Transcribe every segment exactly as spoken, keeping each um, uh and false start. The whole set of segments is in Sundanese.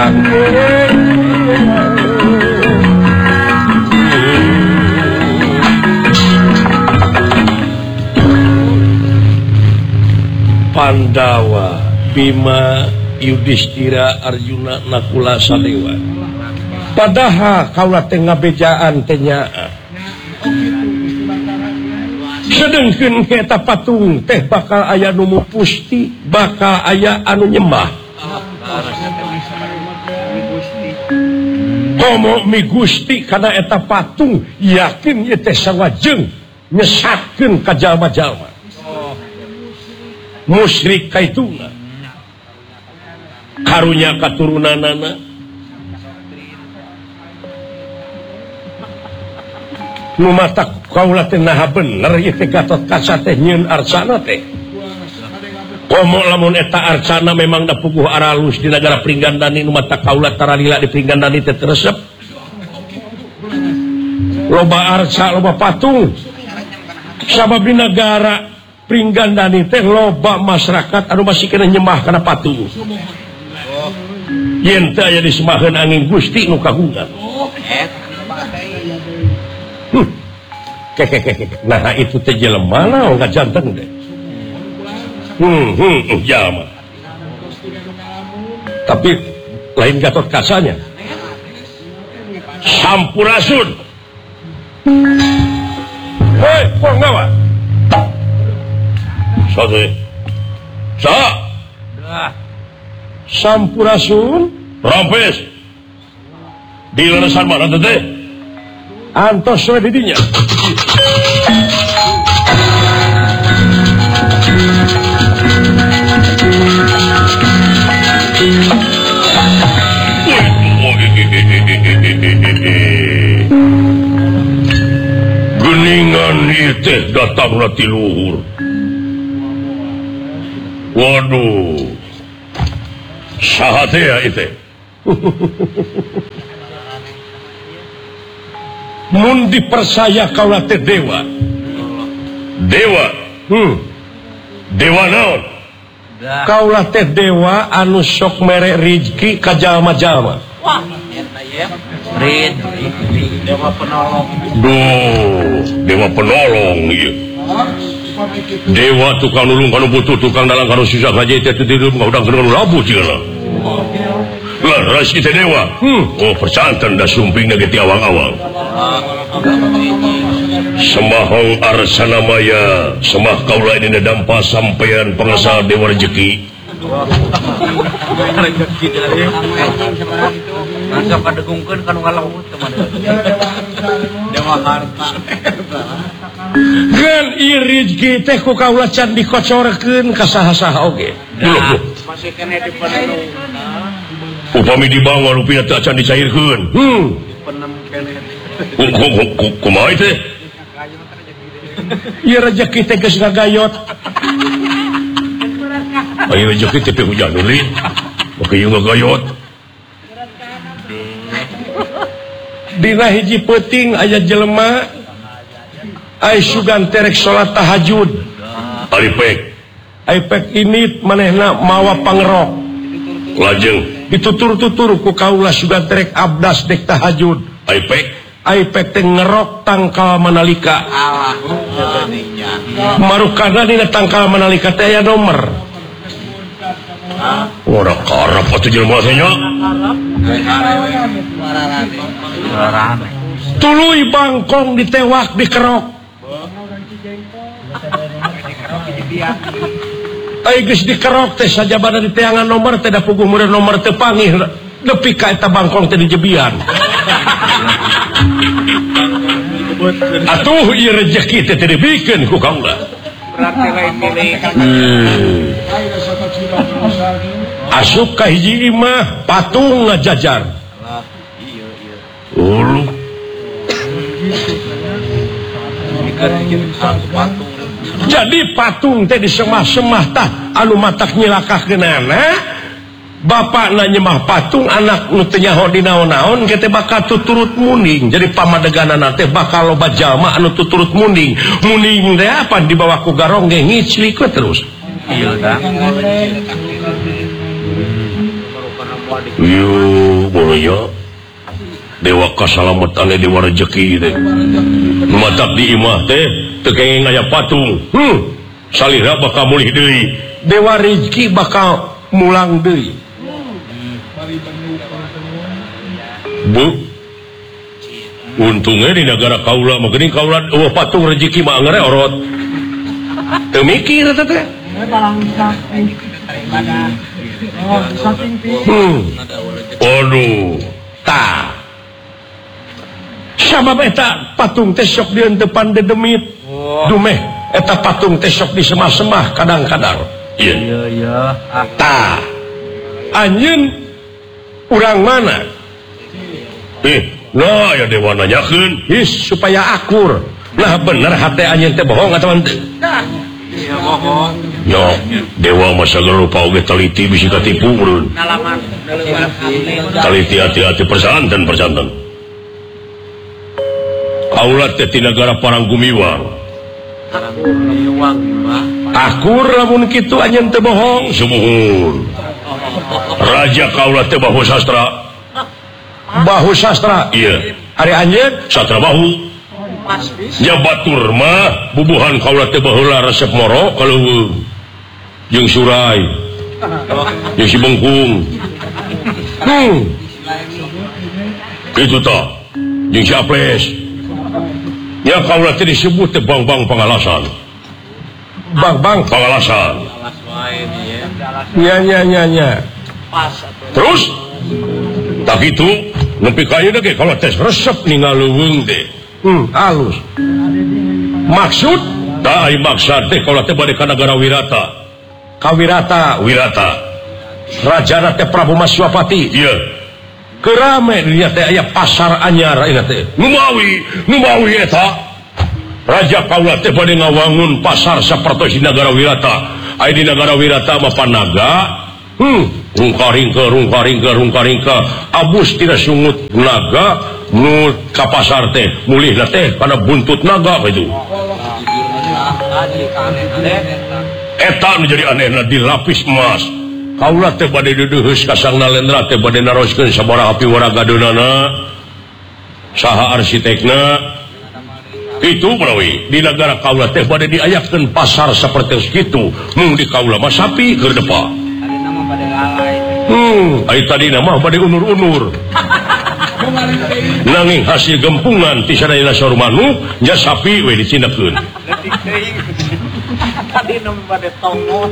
Kang Pandawa Bima Yudhistira Arjuna Nakula Sadewa padahal kaula teh ngabejaan teh nyaa sedengkeun eta patung teh bakal aya nu pusti bakal aya anu nyembah komo mi Gusti kana eta patung yakin ieu teh sawajeng nyesatkeun ka jalma-jalma musyrik kaituna karunya katurunanana nu mata kaula teh naha bener ieu teh Gatot Kaca teh nyieun arcana teh komo lamun eta arcana memang da puguh aralus di nagara Pringgandani nu mata kaula taralila di Pringgandani teh teresep loba arca loba patung sabab di negara Pringgandani teh loba masyarakat anu masih kena nyembah kana patung yen teh aya disembaheun angin Gusti nu kagungan hmm. Nah itu teh jelema naon ngajanteng deh hmm hmm jalma tapi lain Gatot Kacanya Sampurasun hei ponggawa Sate. Sa. Sampurasun Rampes. Di leresan mana teh? Antos we di dinya. Geningan ieu teh datangna ti luhur. Waduh, saha teh ya itu. Mun dipercaya kaula teh dewa, dewa, hmm, dewa naon? Kaula teh dewa anu sok mere rezeki ka jalma-jalma. Wah, eta ye, rezeki dewa penolong. Duh, dewa penolong ieu. Dewa tukang nulung kanu butuh tukang dalang kanu susah saja itu tidur nggak udah kena labu cina lah ras kita dewa hmm. Oh persantan dah sumping lagi tiawang-awang semahong arsana maya semah kaulah ini dampa sampean pengasal dewa rezeki rezeki dari angga padegungkeun kanu ngalaut teman dewa harta Gen iri teh ku kaula can dikocorkeun ka saha-saha oge. Masih kena dipenem. Upami dibangun upina teh can dicairkeun. Hmm. Dipenem kene. Kumaha teh? Ieu rezeki teh geus ngagayot. Ieu rezeki teh hujan ulin. Make ieu ngagayot. Dina hiji peuting aya jelema ai sugan terek salat tahajud alipek alipek ini manehna mawa pangerok lajeng ditutur-tutur ku kaula sugan terek abdas dek tahajud alipek alipek teh ngerok tangkal manalika marukana dina tangkal manalika teh aya nomor ora karep atuh jelema teh nya tuluy bangkong ditewak dikerok ai geus dikerok teh sajabana di teangan nomor teh da puguh murid nomor teu pangih nepi ka eta bangkong teh dijebian atuh ieu rezeki teh teu dibikeun ku kaula berarti lain milih asup ka hiji imah patung ngajajar iya iya ulu jadi patung teh disemah-semah tah anu matak nyilakahkeunana bapakna nyemah patung anak nu teu nyaho di naon-naon ge teh bakal tuturut muning jadi pamadeganana teh bakal loba jalma anu tuturut muning muning teh apa di bawah ku garong ge ngiclik terus iya tah Yo boleh dewa kasalamet ane dewa rezeki teh matak di imah teh teu kenging aya patung hmm salira bakal mulih deui dewa rezeki bakal mulang deui bu untungnya di negara kaula mah geuning kaula eueuh patung rezeki mah ngareorot teu mikir eta teh hmm aduh tah sabab eta patung teh sok dieun depan dedemit dumeh eta patung teh sok disemah-semah kadang-kadang ieu iya iya tah anjeun urang mana eh nah ya dewa nanyakeun is supaya akur nah bener hate anjeun teh bohong atawa teu iya bohong yo dewa mah sagala rupa oge taliti bisi katipu meureun taliti hati-hati persanten persanten kaulat teh ti nagara Paranggumiwang. Akur lamun kitu anjeun teu bohong, sumuhun. Raja kaulat teh Bahu Sastra. Bahu Sastra, iya. Ari anjeun Sastra Bahu. Ya batur mah bubuhan kaulat teh baheula resep moro kaleuweung. Jeung Surai. Jeung si Bengkung. Hmm. Kitu tah. Jeung si Aples. Ya kaulah teh disebut teh bang-bang pangalasan. Bang-bang pangalasan. Ya ya ya ya. Terus tak itu nepi ka ieu ge kaulah teh resep ningaleuweung teh. Hmm, halus. Maksud da ai maksud teh kaulah teh bade ka nagara Wirata. Ka Wirata, Wirata. Rajana teh Prabu Masyapati. Iya. Kerame dia teh aya pasar anyar ieu teh. Numawi, numawi eta. Raja kaula teh bade ngawangun pasar sapertos di nagara Wirata. Aya di nagara Wirata mah panaga. Hmm, rungkaringke, rungkaringke, rungkaringke. Abus tina sungut naga nu ka pasar teh. Mulihna teh kana buntut naga kitu. Eta nu jadi anehna dilapis emas. Kaulah teh bade deudeus ka Sang Nalendra teh bade naroskeun sabaraha piwaragadeunana saha arsitekna itu menawi di negara kaulah teh bade diayakeun pasar saperti kitu mung di kaulah mah sapi keur depa hmm ai tadi mah bade unur-unur nanging hasil gempungan ti sadayana saur manuk nya sapi we dicindekeun tadi nom bade tongo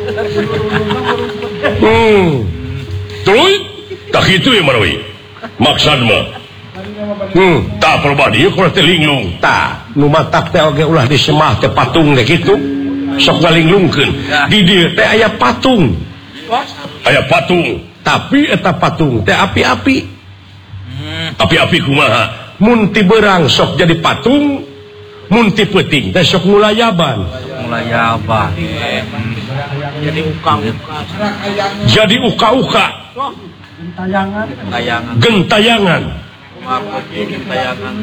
hmm terus tak itu ya marawi maksud mah hmm tak perbadi kalau teh linglung tak nu matak teh oge ulah disemah teh patung teh kitu sok ngalinglungkeun di dieu teh aya patung aya patung tapi eta patung teh api-api api-api kumaha mun ti beurang sok jadi patung mun ti peuting teh sok mulayaban mulayaban jadi uka-uka jadi uka-uka gentayangan gentayangan gentayangan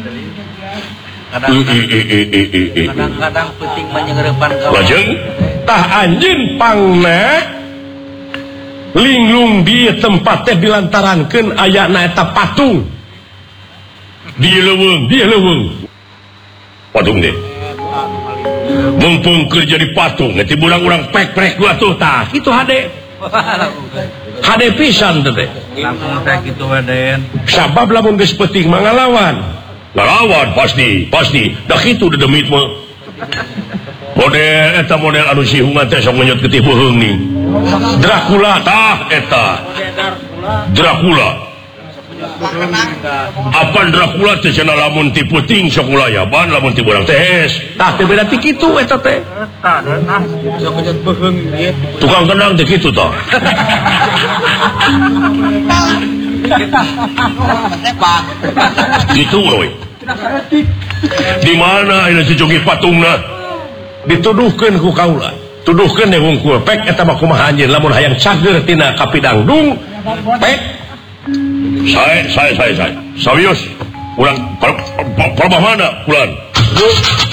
kadang-kadang peuting menyengeurepan ka lajeng tah anjeun pangna linglung di tempat teh dilantarankeun ayana eta patung di leuweung di leuweung patung teh mumpung kerja di patung nanti urang-urang pek-pek gua tuh tah kitu hade hade pisan teh langsung teh kitu waden sabab lamun geus peuting mah ngalawan ngalawan pasti pasti da kitu dedemit mah model eta model anu sihungan teh sok menyot getih beuheung nih Dracula tah eta Dracula apa Dracula teh cenah lamun ti peuting sok mulayaban lamun ti urang teh tah teh beda ti kitu eta teh sok menyot beuheung ieu tukang kendang teh kitu tah gitu we di mana aya sejogi patungna dituduhkeun ku kaula tuduhkeun deung wungkul pek eta mah kumaha anjeun lamun hayang cager tina kapidangdung pek saya saya saya saya sawios urang perbah mana ulan